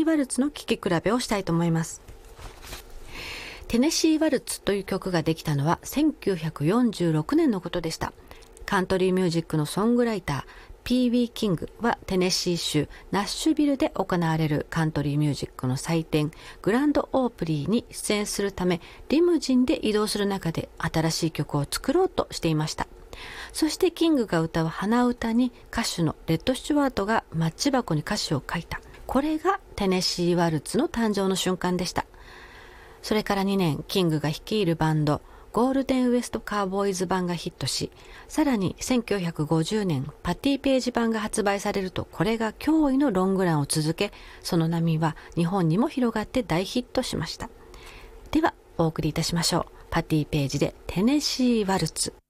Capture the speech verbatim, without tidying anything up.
ーワルツの聴き比べをしたいと思います。テネシーワルツという曲ができたのはせんきゅうひゃくよんじゅうろくねんのことでした。カントリーミュージックのソングライターピービー キングはテネシー州ナッシュビルで行われるカントリーミュージックの祭典グランドオープリーに出演するためリムジンで移動する中で新しい曲を作ろうとしていました。そしてキングが歌う鼻歌に歌手のレッド・スチュワートがマッチ箱に歌詞を書いた。これがテネシーワルツの誕生の瞬間でした。それからにねん、キングが率いるバンドゴールデンウエストカーボーイズ版がヒットし、さらにせんきゅうひゃくごじゅうねんパティページ版が発売されると、これが驚異のロングランを続け、その波は日本にも広がって大ヒットしました。ではお送りいたしましょう。パティページでテネシーワルツ。